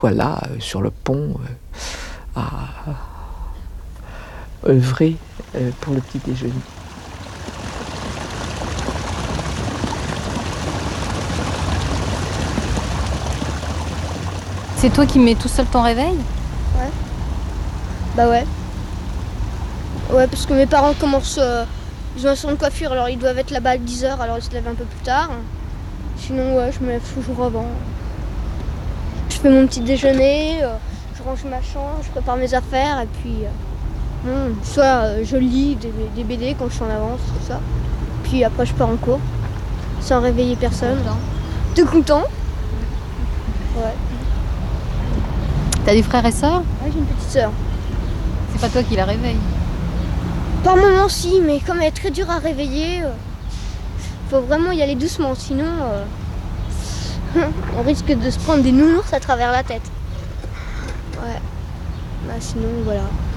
Voilà, sur le pont, à œuvrer pour le petit déjeuner. C'est toi qui mets tout seul ton réveil? Ouais. Bah ouais. Ouais, parce que mes parents commencent... ils ont un salon de coiffure, alors ils doivent être là-bas à 10h, alors ils se lèvent un peu plus tard. Sinon, ouais, je me lève toujours avant. Je fais mon petit déjeuner, je range ma chambre, je prépare mes affaires, et puis... soit je lis des BD quand je suis en avance, tout ça. Puis après, je pars en cours, sans réveiller personne. T'es content? Ouais. T'as des frères et sœurs? Ouais, j'ai une petite sœur. C'est pas toi qui la réveille. Par moments, si, mais comme elle est très dure à réveiller, faut vraiment y aller doucement, sinon on risque de se prendre des nounours à travers la tête. Ouais. Bah sinon, voilà.